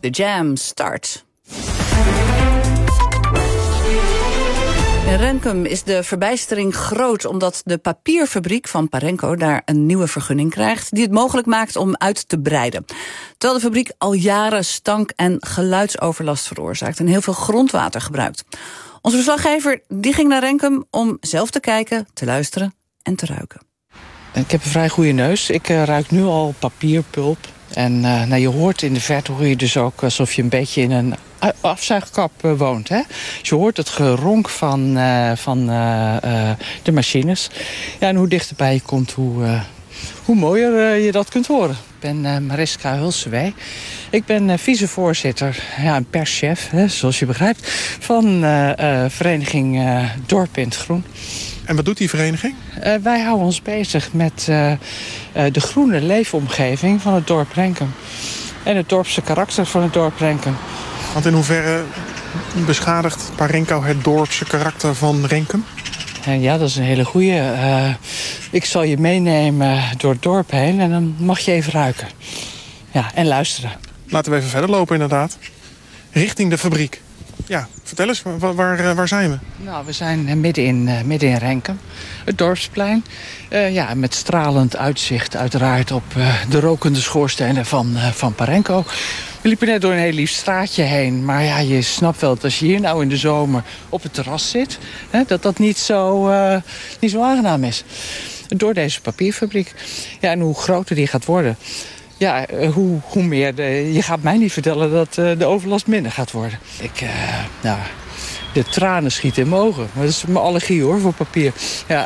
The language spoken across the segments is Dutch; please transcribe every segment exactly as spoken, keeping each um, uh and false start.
The Jam start. In Renkum is de verbijstering groot omdat de papierfabriek van Parenco daar een nieuwe vergunning krijgt die het mogelijk maakt om uit te breiden. Terwijl de fabriek al jaren stank- en geluidsoverlast veroorzaakt en heel veel grondwater gebruikt. Onze verslaggever die ging naar Renkum om zelf te kijken, te luisteren en te ruiken. Ik heb een vrij goede neus. Ik uh, ruik nu al papierpulp. En uh, nou, je hoort in de verte hoor je dus ook alsof je een beetje in een afzuigkap uh, woont. Hè? Dus je hoort het geronk van, uh, van uh, uh, de machines. Ja, en hoe dichterbij je komt, hoe, uh, hoe mooier uh, je dat kunt horen. Ik ben uh, Mariska Hulsewij. Ik ben uh, vicevoorzitter, ja, en perschef, hè, zoals je begrijpt, van uh, uh, vereniging uh, Dorp in het Groen. En wat doet die vereniging? Uh, wij houden ons bezig met uh, uh, de groene leefomgeving van het dorp Renkum. En het dorpse karakter van het dorp Renkum. Want in hoeverre beschadigt Parenco het dorpse karakter van Renkum? En ja, dat is een hele goeie. Uh, ik zal je meenemen door het dorp heen en dan mag je even ruiken. Ja, en luisteren. Laten we even verder lopen inderdaad. Richting de fabriek. Ja, vertel eens, waar, waar, waar zijn we? Nou, we zijn midden in, uh, midden in Renkum, het dorpsplein. Uh, ja, met stralend uitzicht uiteraard op uh, de rokende schoorstenen van, uh, van Parenco. We liepen net door een heel lief straatje heen. Maar ja, je snapt wel dat als je hier nou in de zomer op het terras zit, hè, dat dat niet zo, uh, niet zo aangenaam is. Door deze papierfabriek. Ja, en hoe groter die gaat worden, ja, hoe, hoe meer... De, je gaat mij niet vertellen dat uh, de overlast minder gaat worden. Ik, uh, nou, de tranen schieten in mijn ogen. Maar dat is mijn allergie hoor, voor papier. Ja.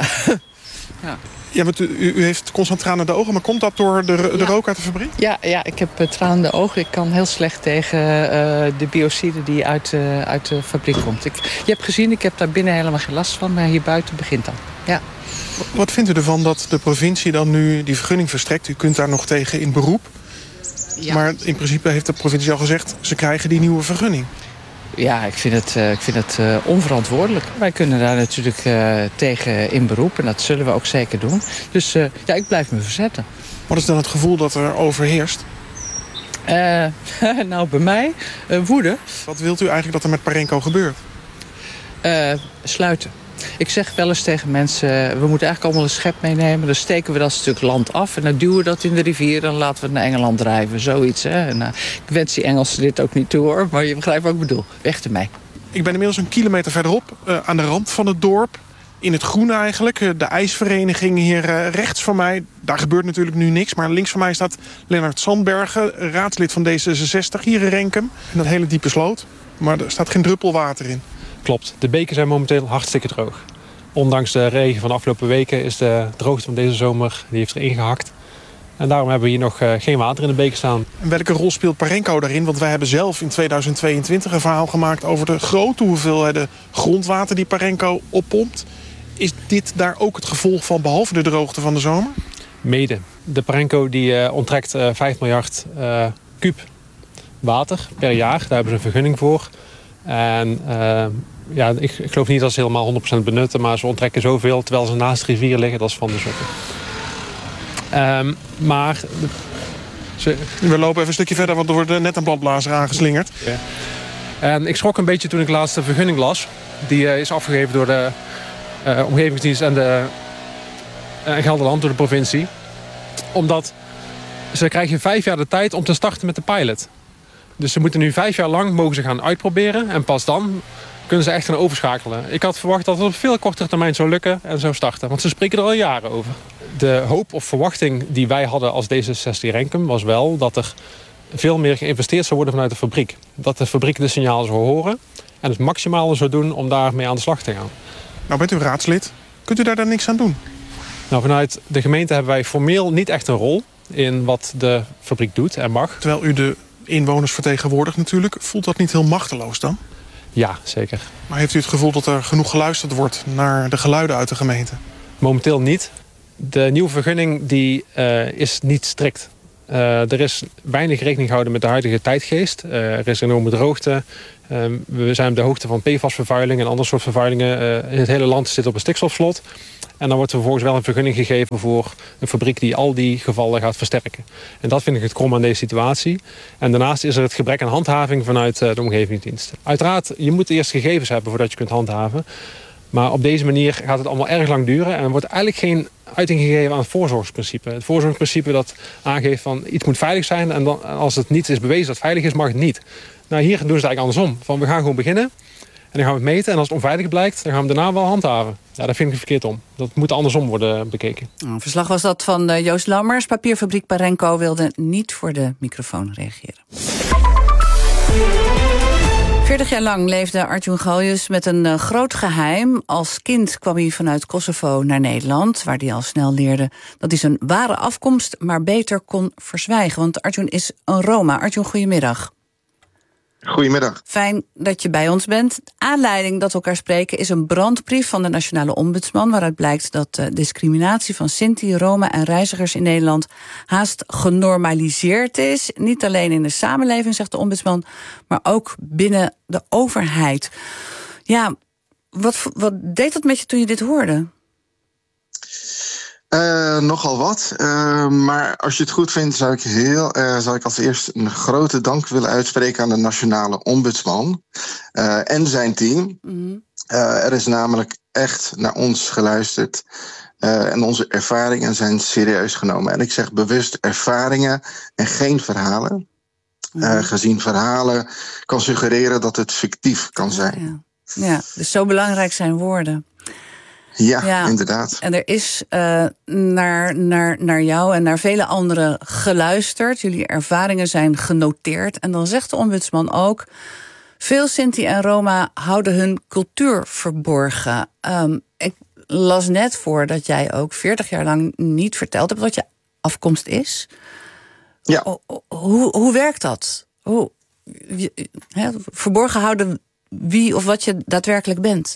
Ja. Ja, want u, u heeft constant tranen in de ogen, maar komt dat door de, de ja. rook uit de fabriek? Ja, ja, ik heb uh, tranen in de ogen. Ik kan heel slecht tegen uh, de biocide die uit, uh, uit de fabriek komt. Ik, je hebt gezien, ik heb daar binnen helemaal geen last van, maar hier buiten begint dat. Ja. Wat vindt u ervan dat de provincie dan nu die vergunning verstrekt? U kunt daar nog tegen in beroep. Ja. Maar in principe heeft de provincie al gezegd, ze krijgen die nieuwe vergunning. Ja, ik vind het, uh, ik vind het uh, onverantwoordelijk. Wij kunnen daar natuurlijk uh, tegen in beroep en dat zullen we ook zeker doen. Dus uh, ja, ik blijf me verzetten. Wat is dan het gevoel dat er overheerst? Uh, nou, bij mij uh, woede. Wat wilt u eigenlijk dat er met Parenco gebeurt? Uh, sluiten. Ik zeg wel eens tegen mensen, we moeten eigenlijk allemaal een schep meenemen. Dan steken we dat stuk land af en dan duwen we dat in de rivier en laten we het naar Engeland drijven. Zoiets, hè. En, uh, ik wens die Engelsen dit ook niet toe, hoor. Maar je begrijpt wat ik bedoel. Weg ermee. Ik ben inmiddels een kilometer verderop, uh, aan de rand van het dorp. In het groen eigenlijk. Uh, de ijsvereniging hier uh, rechts van mij. Daar gebeurt natuurlijk nu niks. Maar links van mij staat Lennart Sandbergen, raadslid van D zesenzestig hier in Renkum. En dat hele diepe sloot. Maar er staat geen druppel water in. Klopt, de beken zijn momenteel hartstikke droog. Ondanks de regen van de afgelopen weken is de droogte van deze zomer, die heeft erin gehakt. En daarom hebben we hier nog uh, geen water in de beken staan. En welke rol speelt Parenco daarin? Want wij hebben zelf in tweeduizend tweeëntwintig een verhaal gemaakt over de grote hoeveelheden grondwater die Parenco oppompt. Is dit daar ook het gevolg van, behalve de droogte van de zomer? Mede. De Parenco die uh, onttrekt uh, vijf miljard uh, kuub water per jaar. Daar hebben ze een vergunning voor. En uh, ja, ik, ik geloof niet dat ze helemaal honderd procent benutten, maar ze onttrekken zoveel terwijl ze naast de rivier liggen. Dat is van de zotte. Um, maar... De, ze... We lopen even een stukje verder, want er wordt net een bladblazer aangeslingerd. Ja. En ik schrok een beetje toen ik de laatste vergunning las. Die uh, is afgegeven door de uh, Omgevingsdienst en de uh, Gelderland, door de provincie. Omdat ze krijgen vijf jaar de tijd om te starten met de pilot. Dus ze moeten nu vijf jaar lang mogen ze gaan uitproberen. En pas dan kunnen ze echt gaan overschakelen. Ik had verwacht dat het op veel kortere termijn zou lukken en zou starten. Want ze spreken er al jaren over. De hoop of verwachting die wij hadden als D zesenzestig Renkum was wel dat er veel meer geïnvesteerd zou worden vanuit de fabriek. Dat de fabriek de signalen zou horen en het maximale zou doen om daarmee aan de slag te gaan. Nou bent u raadslid. Kunt u daar dan niks aan doen? Nou, vanuit de gemeente hebben wij formeel niet echt een rol in wat de fabriek doet en mag. Terwijl u de inwoners vertegenwoordigt natuurlijk. Voelt dat niet heel machteloos dan? Ja, zeker. Maar heeft u het gevoel dat er genoeg geluisterd wordt naar de geluiden uit de gemeente? Momenteel niet. De nieuwe vergunning die, uh, is niet strikt. Uh, er is weinig rekening gehouden met de huidige tijdgeest. Uh, er is enorme droogte. Uh, we zijn op de hoogte van P F A S-vervuiling en andere soort vervuilingen. Uh, in het hele land zit op een stikstofslot. En dan wordt er vervolgens wel een vergunning gegeven voor een fabriek die al die gevallen gaat versterken. En dat vind ik het krom aan deze situatie. En daarnaast is er het gebrek aan handhaving vanuit de omgevingsdienst. Uiteraard, je moet eerst gegevens hebben voordat je kunt handhaven. Maar op deze manier gaat het allemaal erg lang duren. En er wordt eigenlijk geen uiting gegeven aan het voorzorgsprincipe. Het voorzorgsprincipe dat aangeeft van iets moet veilig zijn. En dan, als het niet is bewezen dat het veilig is, mag het niet. Nou, hier doen ze het eigenlijk andersom. Van, we gaan gewoon beginnen. En dan gaan we het meten. En als het onveilig blijkt, dan gaan we daarna wel handhaven. Ja, daar vind ik het verkeerd om. Dat moet andersom worden bekeken. Een verslag was dat van uh, Joost Lammers. Papierfabriek Parenco wilde niet voor de microfoon reageren. veertig jaar lang leefde Arjun Galjus met een uh, groot geheim. Als kind kwam hij vanuit Kosovo naar Nederland, waar hij al snel leerde dat hij zijn ware afkomst maar beter kon verzwijgen. Want Arjun is een Roma. Arjun, goedemiddag. Goedemiddag. Fijn dat je bij ons bent. Aanleiding dat we elkaar spreken is een brandbrief van de Nationale Ombudsman, waaruit blijkt dat de discriminatie van Sinti, Roma en reizigers in Nederland haast genormaliseerd is. Niet alleen in de samenleving, zegt de ombudsman, maar ook binnen de overheid. Ja, wat, wat deed dat met je toen je dit hoorde? Uh, nogal wat. Uh, maar als je het goed vindt, zou ik, heel, uh, zou ik als eerst een grote dank willen uitspreken aan de Nationale Ombudsman uh, en zijn team. Mm-hmm. Uh, er is namelijk echt naar ons geluisterd. Uh, en onze ervaringen zijn serieus genomen. En ik zeg bewust ervaringen en geen verhalen. Mm-hmm. Uh, gezien verhalen kan suggereren dat het fictief kan zijn. Ja, ja, dus zo belangrijk zijn woorden. Ja, ja, inderdaad. En er is uh, naar, naar, naar jou en naar vele anderen geluisterd. Jullie ervaringen zijn genoteerd. En dan zegt de ombudsman ook, veel Sinti en Roma houden hun cultuur verborgen. Um, ik las net voor dat jij ook veertig jaar lang niet verteld hebt wat je afkomst is. Ja. Hoe, hoe, hoe werkt dat? Hoe, he, verborgen houden wie of wat je daadwerkelijk bent?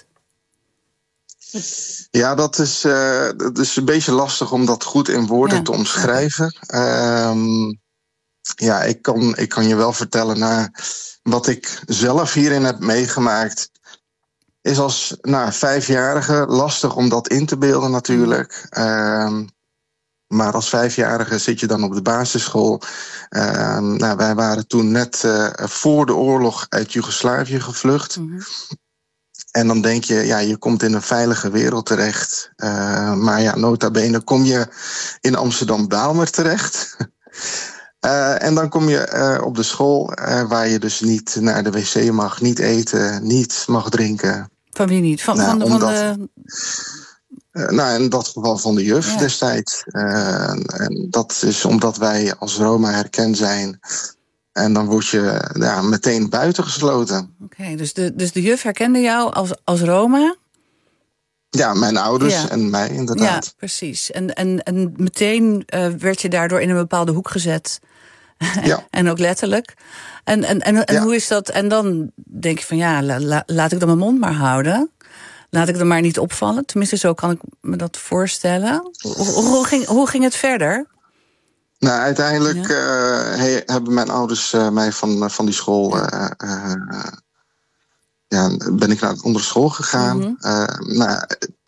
Ja, dat is, uh, dat is een beetje lastig om dat goed in woorden ja. te omschrijven. Um, ja, ik kan, ik kan je wel vertellen, naar wat ik zelf hierin heb meegemaakt, is als nou, vijfjarige lastig om dat in te beelden natuurlijk. Um, maar als vijfjarige zit je dan op de basisschool. Um, nou, wij waren toen net uh, voor de oorlog uit Joegoslavië gevlucht. Mm-hmm. En dan denk je, ja, je komt in een veilige wereld terecht. Uh, maar ja, nota bene kom je in Amsterdam-Bijlmer terecht. uh, en dan kom je uh, op de school uh, waar je dus niet naar de wc mag, niet eten, niet mag drinken. Van wie niet? Van, nou, van, de, omdat, van de... Uh, nou, in dat geval van de juf ja. destijds. Uh, en dat is omdat wij als Roma herkend zijn. En dan word je ja, meteen buitengesloten. Oké, okay, dus, de, dus de juf herkende jou als, als Roma? Ja, mijn ouders ja. en mij inderdaad. Ja, precies. En, en, en meteen uh, werd je daardoor in een bepaalde hoek gezet. Ja. En ook letterlijk. En, en, en, en ja. hoe is dat? En dan denk je van ja, la, la, laat ik dan mijn mond maar houden. Laat ik er maar niet opvallen. Tenminste, zo kan ik me dat voorstellen. Hoe, hoe, ging, hoe ging het verder? Nou, uiteindelijk ja. uh, he, hebben mijn ouders uh, mij van, uh, van die school... Uh, uh, ja, ben ik naar de andere school gegaan. Mm-hmm. Uh, nou,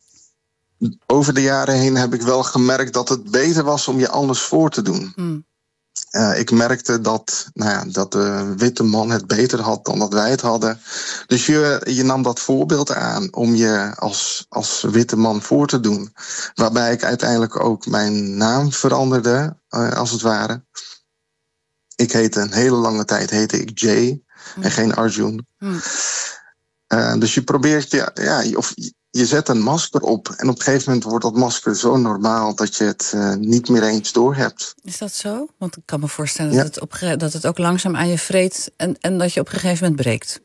over de jaren heen heb ik wel gemerkt dat het beter was om je anders voor te doen. Mm. Uh, ik merkte dat, nou ja, dat de witte man het beter had dan dat wij het hadden. Dus je, je nam dat voorbeeld aan om je als, als witte man voor te doen. Waarbij ik uiteindelijk ook mijn naam veranderde, uh, als het ware. Ik heette een hele lange tijd heette ik Jay mm. en geen Arjun. Mm. Uh, dus je probeert, ja, ja, of je zet een masker op. En op een gegeven moment wordt dat masker zo normaal dat je het uh, niet meer eens doorhebt. Is dat zo? Want ik kan me voorstellen ja. dat, het op, dat het ook langzaam aan je vreet en, en dat je op een gegeven moment breekt.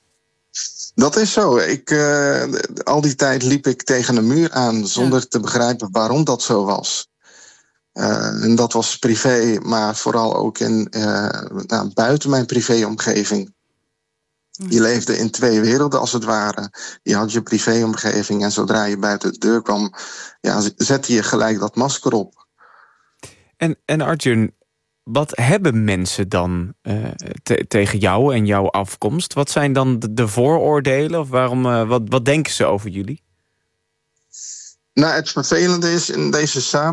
Dat is zo. Ik, uh, al die tijd liep ik tegen een muur aan zonder ja. te begrijpen waarom dat zo was. Uh, en dat was privé, maar vooral ook in, uh, nou, buiten mijn privéomgeving. Je leefde in twee werelden als het ware. Je had je privéomgeving en zodra je buiten de deur kwam, ja, zette je gelijk dat masker op. En, en Arjun, wat hebben mensen dan uh, te, tegen jou en jouw afkomst? Wat zijn dan de, de vooroordelen? Of waarom, uh, wat, wat denken ze over jullie? Nou, het vervelende is in deze samenleving